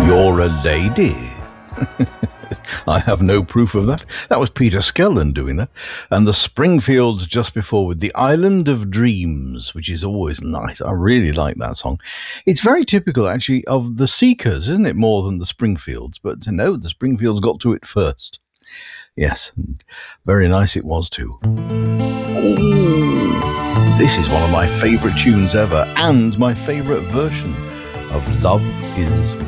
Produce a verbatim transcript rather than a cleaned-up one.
You're a lady. I have no proof of that. That was Peter Skellern doing that. And the Springfields just before with The Island of Dreams, which is always nice. I really like that song. It's very typical, actually, of the Seekers, isn't it, more than the Springfields? But no, the Springfields got to it first. Yes, very nice it was too. Oh, this is one of my favourite tunes ever, and my favourite version of Love Is